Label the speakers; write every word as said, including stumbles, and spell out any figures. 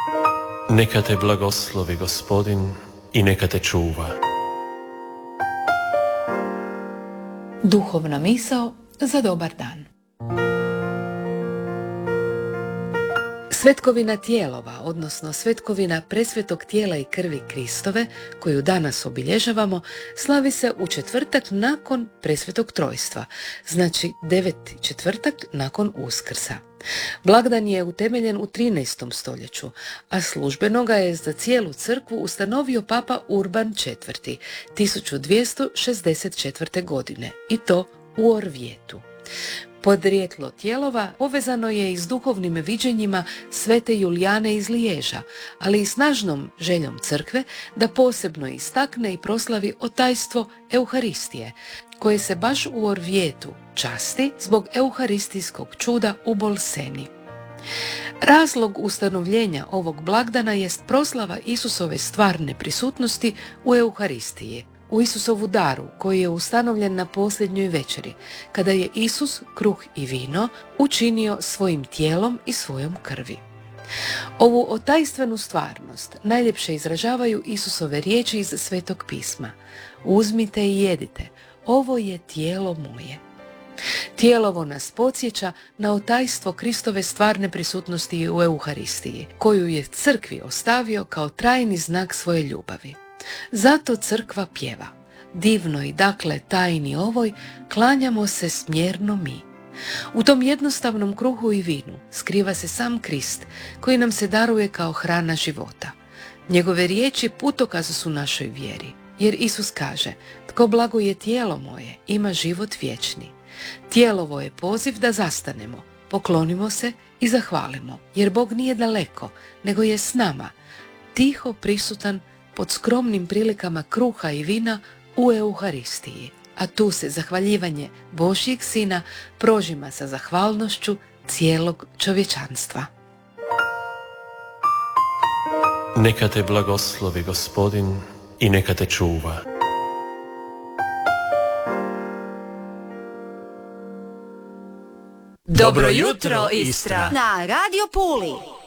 Speaker 1: Neka te blagoslovi Gospodin i neka te čuva.
Speaker 2: Duhovna misao za dobar dan. Svetkovina tijelova, odnosno svetkovina presvetog tijela i krvi Kristove, koju danas obilježavamo, slavi se u četvrtak nakon presvetog trojstva, znači deveti četvrtak nakon Uskrsa. Blagdan je utemeljen u trinaestom stoljeću, a službeno ga je za cijelu crkvu ustanovio papa Urban četvrti tisuću dvjesto šezdeset četvrte. godine, i to u Orvietu. Podrijetlo tijelova povezano je i s duhovnim viđenjima svete Julijane iz Liježa, ali i snažnom željom crkve da posebno istakne i proslavi otajstvo Euharistije, koje se baš u Orvietu časti zbog euharistijskog čuda u Bolseni. Razlog ustanovljenja ovog blagdana jest proslava Isusove stvarne prisutnosti u Euharistiji, u Isusovu daru koji je ustanovljen na posljednjoj večeri, kada je Isus kruh i vino učinio svojim tijelom i svojom krvi. Ovu otajstvenu stvarnost najljepše izražavaju Isusove riječi iz Svetog pisma: uzmite i jedite, ovo je tijelo moje. Tijelovo nas podsjeća na otajstvo Kristove stvarne prisutnosti u Euharistiji, koju je crkvi ostavio kao trajni znak svoje ljubavi. Zato crkva pjeva: divno i dakle tajni ovoj, klanjamo se smjerno mi. U tom jednostavnom kruhu i vinu skriva se sam Krist, koji nam se daruje kao hrana života. Njegove riječi putokaz su našoj vjeri, jer Isus kaže: tko blaguje tijelo moje, ima život vječni. Tijelovo je poziv da zastanemo, poklonimo se i zahvalimo, jer Bog nije daleko, nego je s nama, tiho prisutan pod skromnim prilikama kruha i vina u Euharistiji, a tu se zahvaljivanje Božjeg Sina prožima sa zahvalnošću cijelog čovječanstva.
Speaker 1: Neka te blagoslovi Gospodin i neka te čuva.
Speaker 3: Dobro jutro, Istra! Na Radio Puli!